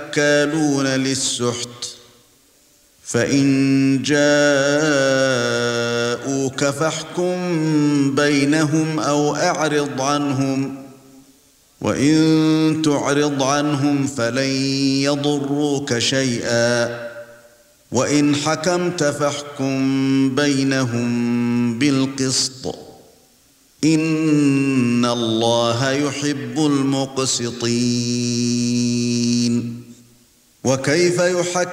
أكالون للسحت فإن جاءوك فاحكم بينهم أو أعرض عنهم وإن تعرض عنهم فلن يضروك شيئا وإن حكمت فاحكم بينهم بالقسط إن الله يحب المقسطين وكيف